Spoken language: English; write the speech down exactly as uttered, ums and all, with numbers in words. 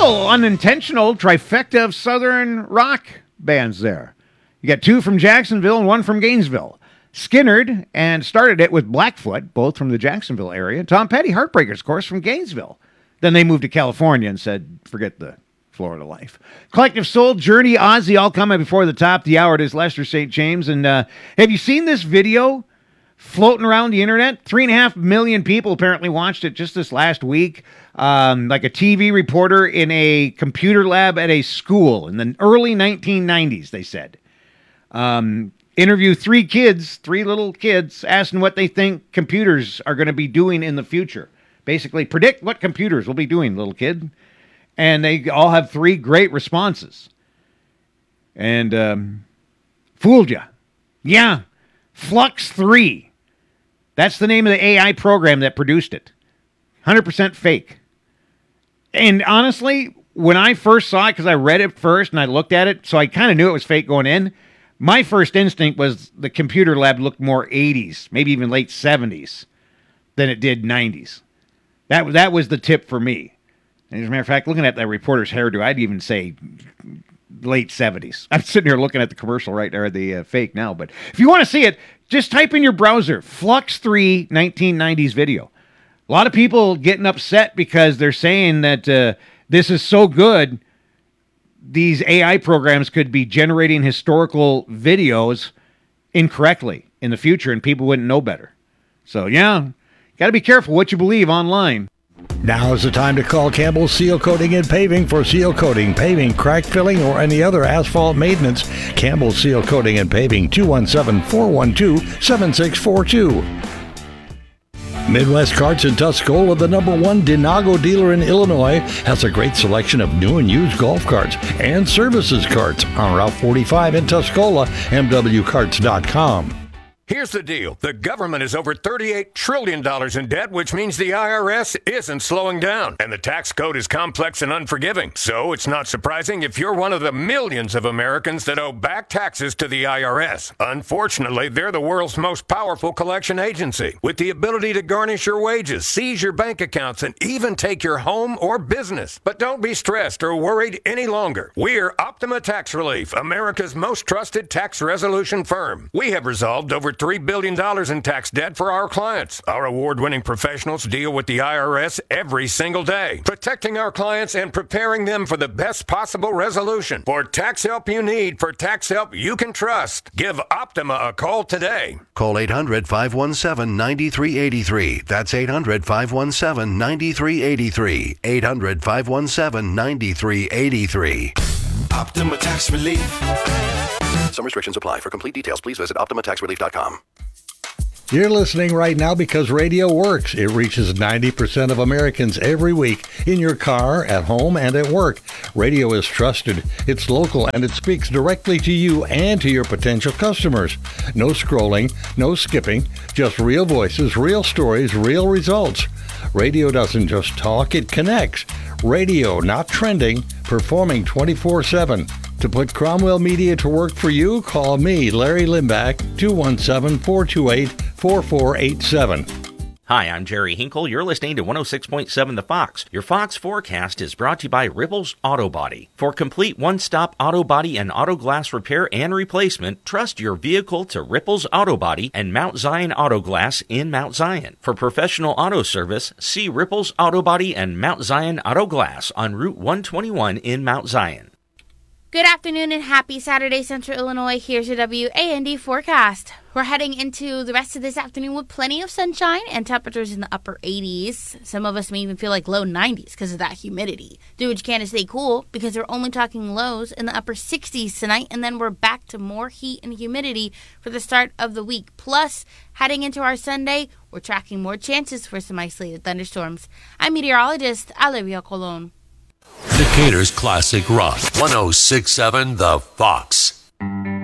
little unintentional trifecta of Southern rock bands there. You got two from Jacksonville and one from Gainesville. Skinnerd, and started it with Blackfoot, both from the Jacksonville area. Tom Petty, Heartbreakers, of course, from Gainesville. Then they moved to California and said, forget the Florida life. Collective Soul, Journey, Ozzy, all coming before the top of the hour. It is Lester Saint James. And uh, have you seen this video floating around the internet? Three and a half million people apparently watched it just this last week. Um, like a T V reporter in a computer lab at a school in the early nineteen nineties, they said. Um, interview three kids, three little kids, asking what they think computers are going to be doing in the future. Basically, predict what computers will be doing, little kid. And they all have three great responses. And um, fooled you. Yeah, Flux three. That's the name of the A I program that produced it. one hundred percent fake. And honestly, when I first saw it, because I read it first and I looked at it, so I kind of knew it was fake going in, my first instinct was the computer lab looked more eighties, maybe even late seventies, than it did nineties. That, that was the tip for me. And as a matter of fact, looking at that reporter's hairdo, I'd even say late seventies. I'm sitting here looking at the commercial right there, the uh, fake now. But if you want to see it, just type in your browser, Flux three nineteen nineties video. A lot of people getting upset because they're saying that uh, this is so good, these A I programs could be generating historical videos incorrectly in the future, and people wouldn't know better. So, yeah, got to be careful what you believe online. Now is the time to call Campbell Seal Coating and Paving for seal coating, paving, crack filling, or any other asphalt maintenance. Campbell Seal Coating and Paving, two one seven, four one two, seven six four two. Midwest Carts in Tuscola, the number one Dinago dealer in Illinois, has a great selection of new and used golf carts and services carts on Route forty-five in Tuscola, m w carts dot com. Here's the deal. The government is over thirty-eight trillion dollars in debt, which means the I R S isn't slowing down. And the tax code is complex and unforgiving. So it's not surprising if you're one of the millions of Americans that owe back taxes to the I R S. Unfortunately, they're the world's most powerful collection agency, with the ability to garnish your wages, seize your bank accounts, and even take your home or business. But don't be stressed or worried any longer. We're Optima Tax Relief, America's most trusted tax resolution firm. We have resolved over three billion dollars in tax debt for our clients. Our award-winning professionals deal with the I R S every single day, protecting our clients and preparing them for the best possible resolution. For tax help you need, for tax help you can trust, give Optima a call today. Call eight hundred, five one seven, nine three eight three. That's eight hundred, five one seven, nine three eight three. eight hundred, five one seven, nine three eight three. Optima Tax Relief. Some restrictions apply. For complete details, please visit optima tax relief dot com. You're listening right now because radio works. It reaches ninety percent of Americans every week, in your car, at home, and at work. Radio is trusted, it's local, and it speaks directly to you and to your potential customers. No scrolling, no skipping, just real voices, real stories, real results. Radio doesn't just talk, it connects. Radio, not trending, performing twenty-four seven. To put Cromwell Media to work for you, call me, Larry Limbach, two one seven, four two eight, four four eight seven. Hi, I'm Jerry Hinkle. You're listening to one oh six point seven The Fox. Your Fox forecast is brought to you by Ripples Auto Body. For complete one-stop auto body and auto glass repair and replacement, trust your vehicle to Ripples Auto Body and Mount Zion Auto Glass in Mount Zion. For professional auto service, see Ripples Auto Body and Mount Zion Auto Glass on Route one twenty-one in Mount Zion. Good afternoon and happy Saturday, Central Illinois. Here's your W A N D forecast. We're heading into the rest of this afternoon with plenty of sunshine and temperatures in the upper eighties. Some of us may even feel like low nineties because of that humidity. Do what you can to stay cool because we're only talking lows in the upper sixties tonight, and then we're back to more heat and humidity for the start of the week. Plus, heading into our Sunday, we're tracking more chances for some isolated thunderstorms. I'm meteorologist Olivia Colon. Decatur's Classic Rock. one oh six point seven The Fox.